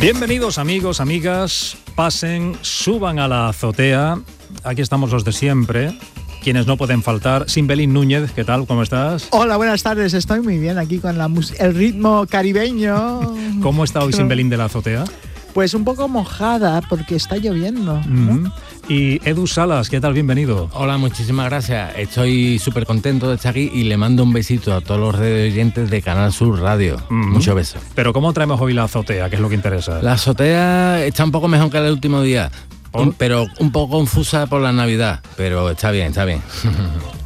Bienvenidos amigos, amigas, pasen, suban a la azotea. Aquí estamos los de siempre, quienes no pueden faltar. Simbelín Núñez, ¿qué tal? ¿Cómo estás? Hola, buenas tardes, estoy muy bien aquí con el ritmo caribeño. ¿Cómo está hoy Simbelín de la azotea? Pues un poco mojada porque está lloviendo. Y Edu Salas, ¿qué tal? Bienvenido. Hola, muchísimas gracias. Estoy súper contento de estar aquí y le mando un besito a todos los oyentes de Canal Sur Radio. Muchos besos. Pero ¿cómo traemos hoy la azotea? ¿Qué es lo que interesa? La azotea está un poco mejor que el último día, pero un poco confusa por la Navidad, pero está bien, está bien.